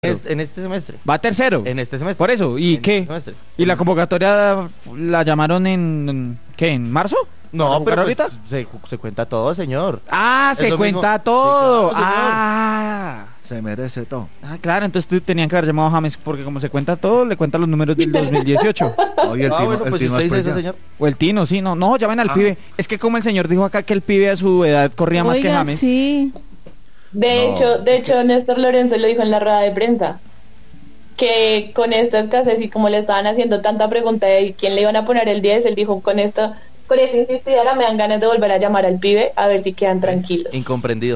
En este semestre. Va tercero. En este semestre. Por eso. ¿Y en qué? Este semestre. ¿Y la convocatoria la llamaron en qué? ¿En marzo? No, pero ahorita se cuenta todo, señor. Ah, Es se lo cuenta mismo. todo. Sí, claro, señor. Se merece todo. Claro, entonces tenían que haber llamado a James porque como se cuenta todo, le cuenta los números del 2018. Oye, el Ah, Tino, bueno, el pues si Tino usted dice es eso, presa. señor. O el Tino, sí, no, llamen al pibe. Es que como el señor dijo acá que el pibe a su edad corría más que Oiga, James. sí. De hecho, Néstor Lorenzo lo dijo en la rueda de prensa, que con esta escasez y como le estaban haciendo tanta pregunta de quién le iban a poner el 10, él dijo, con esa insistidera me dan ganas de volver a llamar al pibe a ver si quedan tranquilos. Incomprendido.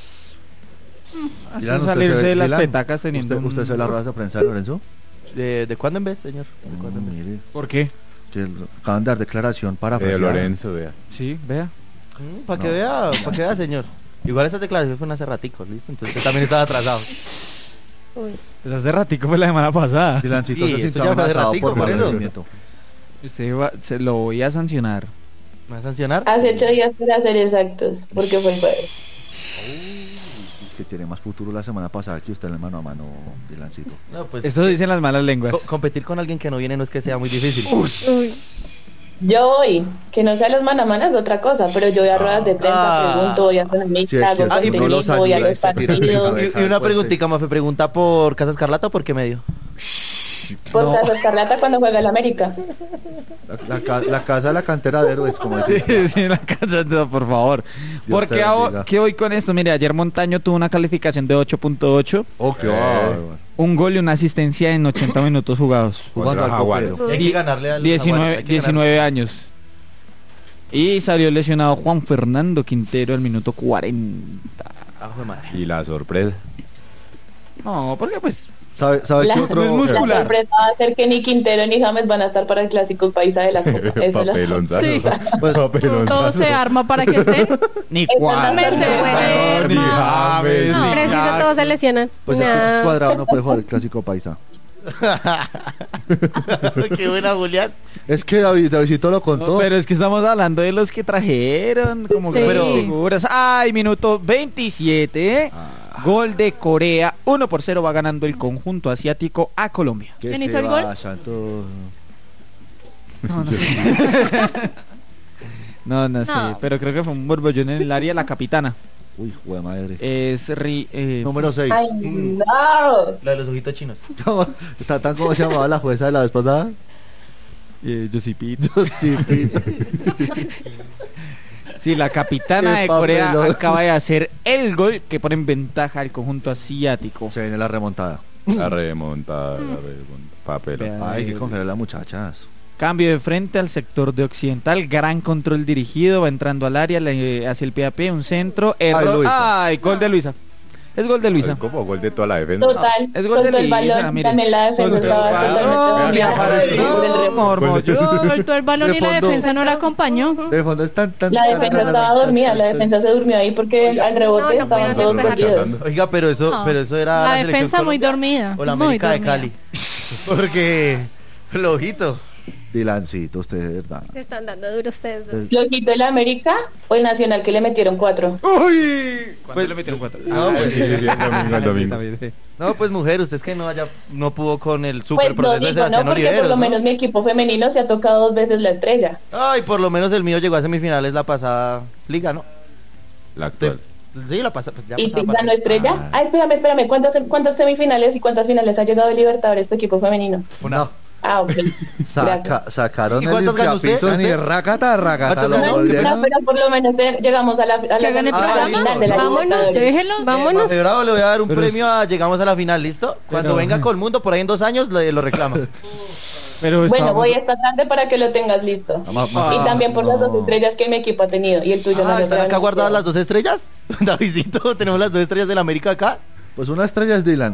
Así Dylan, salirse de las Dylan, petacas teniendo ¿Usted se ve las ruedas de prensa de Lorenzo? ¿De cuándo en vez, señor? ¿De cuándo en vez? Mire, ¿Por qué? que acaban de dar declaración para Lorenzo, vea. Sí, vea. Para que vea, señor. Igual esas declaraciones fueron hace ratico, ¿listo? Entonces usted también estaba atrasado. Pues hace ratico fue la semana pasada. Dylancito Sí, se eso sintió ya fue hace amenazado ratico, por por mal eso. rendimiento. Se lo voy a sancionar. ¿Me va a sancionar? Hace 8 días para ser exactos, porque fue el jueves. Es que tiene más futuro la semana pasada que usted en el mano a mano, Dylancito. No, pues Eso dicen las malas lenguas. competir con alguien que no viene no es que sea muy difícil. Uy. Yo voy, que no sea los mano a mano es otra cosa, pero yo voy a ruedas de prensa, pregunto, voy a hacer Sí, mixta, es hago que y no contenido, los voy a ayuda, los se tira en partidos. cabeza. Y una preguntita más, ¿me pregunta por Casa Escarlata o por qué medio? Por No. Casa Escarlata cuando juega el América. La casa de la cantera de héroes, como decía. Sí, en la casa, no, por favor. Dios ¿Por te qué, bendiga. qué voy con esto? Mire, ayer Montaño tuvo una calificación de 8.8, Oh, qué bárbaro. un gol y una asistencia en 80 minutos jugados. Jugando al Jaguares. copero. Hay que ganarle al 19 años. Y salió lesionado Juan Fernando Quintero al minuto 40. Ah, jue madre. Y la sorpresa. No, porque pues ¿Sabe La, qué otro? no es muscular. la sorpresa va a ser que ni Quintero ni James van a estar para el clásico paisa de la Copa. Esa es la Papelonzazo. Sí. Pues, Todo se arma para que estén. ni Esa Cuadra, es la Mercedes, ni James, No, ni preciso, Jack. todos se lesionan. pues es que Nah. Cuadrado no puede jugar el clásico paisa. Qué buena, Julián. Es que Davidito lo contó. No, pero es que estamos hablando de los que trajeron como Sí. grandes figuras. Ay, minuto 27. Gol de Corea. 1-0 va ganando el conjunto asiático a Colombia. Que ¿Quién se hizo el gol? vayan todos. No, no sé, No. pero creo que fue un borbollón en el área, la capitana. Uy, jue madre. Es Número 6. Ay, no. La de los ojitos chinos. ¿Tan como se llamaba la jueza de la vez pasada? Josipito. Sí, Pito. Sí, la capitana Qué de Corea papelón. acaba de hacer el gol que pone en ventaja al conjunto asiático. Se viene la remontada. La remontada, papel. Vea. Ay, que congelar las muchachas. Cambio de frente al sector de occidental, gran control dirigido, va entrando al área, le hace el pie a pie, un centro, error. Luisa. Ay, gol de Luisa. Es gol de Luisa. Como gol de toda la defensa. Total, Es gol de soltó el Luisa, balón, mire. también la defensa Soltó el estaba balón. totalmente dormida Ay, por el rebote. Mormollón. Soltó el balón De y la fondo. defensa no la acompañó. De fondo es tan. La defensa estaba dormida, la defensa se durmió ahí porque al rebote no, estaban pero todos no, perdidos. Oiga, pero eso era La selección defensa muy Colombia dormida. o la muy América de dormida. Cali. Porque flojito. Dilancito, usted de verdad. Se están dando duro ustedes dos. ¿Lo quitó el América o el Nacional que le metieron 4? Uy. ¿Cuándo Pues- le metieron 4? No, pues, sí, el domingo. No, pues mujer, usted es que no pudo con el super Pues lo proceso de digo, ¿no? Sebastián Porque por Oliveros, lo ¿no? menos mi equipo femenino se ha tocado 2 veces la estrella. Ay, por lo menos el mío llegó a semifinales la pasada liga, ¿no? La actual. Sí, la pasada, pues ya ¿Y pasada ganó parte. estrella? Ay, espérame, ¿cuántas semifinales y cuántas finales ha llegado de Libertadores tu equipo femenino? Una. Ah, ok. Gracias. Sacaron ¿Y el cuántos ganó usted? limpiapisos y racata, ¿Cuántos lo ganó? volvieron. No, pero por lo menos llegamos a la Que gane el a la programa. final de la Vámonos, Libertadores. déjelos, vámonos. Mate Bravo le voy a dar un Pero premio a llegamos a la final, ¿listo? Cuando Pero- venga con el mundo, por ahí en 2 años, lo reclama. Pero Bueno, estábamos- voy esta tarde para que lo tengas listo. Y también por las 2 estrellas que mi equipo ha tenido y el tuyo no Ah, lo ¿están acá tengo. guardadas las 2 estrellas? Davidito, tenemos las 2 estrellas de la América acá. Pues una estrella es Dylan.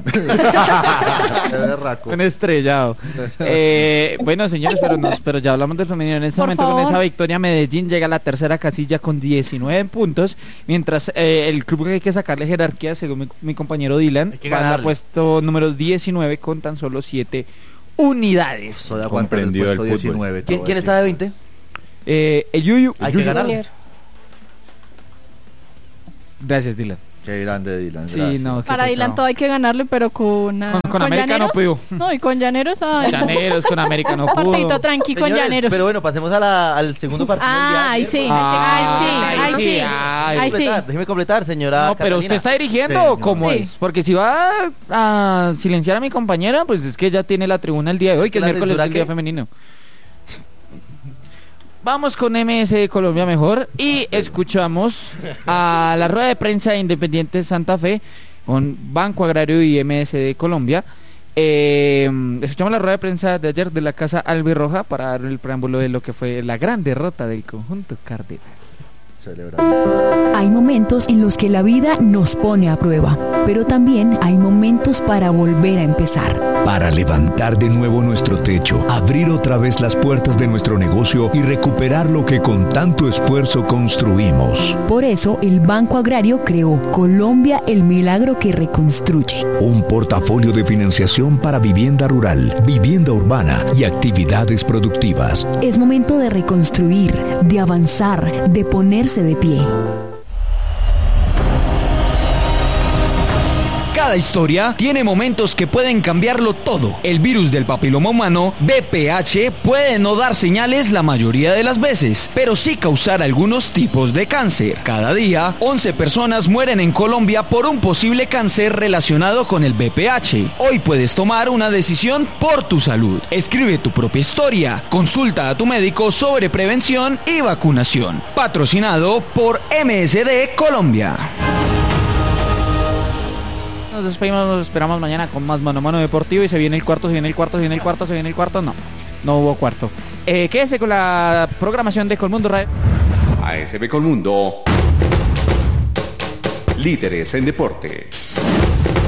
Qué berraco. Un estrellado. Bueno, señores, pero ya hablamos del femenino. En este Por momento, con favor. esa victoria, Medellín llega a la tercera casilla con 19 puntos. Mientras el club que hay que sacarle jerarquía, según mi compañero Dylan, Hay que va al ganarle. puesto número 19 con tan solo 7 unidades. Soy aguantar el Comprendido puesto el fútbol. 19. te ¿Quién voy a está de 20? El Yuyu. Hay que ganarle. Gracias, Dylan. Qué grande Dylan. Sí, gracias. no. qué Para Dylan pecado. todo hay que ganarle, pero con América Llaneros. no pudo. No, y con Llaneros. Ay, Llaneros con América no pudo. partidito tranqui con Señores, Llaneros. pero bueno, pasemos al segundo partido del día. Ay, sí. Ay, Ay, sí. ay, Ay, sí. Déjeme completar, señora. No, pero usted Catalina. está dirigiendo Sí, o cómo sí. es, porque si va a silenciar a mi compañera, pues es que ya tiene la tribuna el día de hoy, que es ¿La miércoles censura del día qué? femenino. Vamos con MS de Colombia mejor y escuchamos a la rueda de prensa de Independiente Santa Fe con Banco Agrario y MS de Colombia. Escuchamos la rueda de prensa de ayer de la Casa Albirroja para dar el preámbulo de lo que fue la gran derrota del conjunto cardenal. Celebrando. Hay momentos en los que la vida nos pone a prueba, pero también hay momentos para volver a empezar. Para levantar de nuevo nuestro techo, abrir otra vez las puertas de nuestro negocio y recuperar lo que con tanto esfuerzo construimos. Por eso, el Banco Agrario creó Colombia, el milagro que reconstruye. Un portafolio de financiación para vivienda rural, vivienda urbana y actividades productivas. Es momento de reconstruir, de avanzar, de ponerse de pie. Cada historia tiene momentos que pueden cambiarlo todo. El virus del papiloma humano, VPH, puede no dar señales la mayoría de las veces, pero sí causar algunos tipos de cáncer. Cada día, 11 personas mueren en Colombia por un posible cáncer relacionado con el VPH. Hoy puedes tomar una decisión por tu salud. Escribe tu propia historia. Consulta a tu médico sobre prevención y vacunación. Patrocinado por MSD Colombia. Nos despedimos, nos esperamos mañana con más Mano a Mano Deportivo y se viene el cuarto, se viene el cuarto, se viene el cuarto, se viene el cuarto. No hubo cuarto. Quédese con la programación de Colmundo Radio. ASB Colmundo. Líderes en deporte.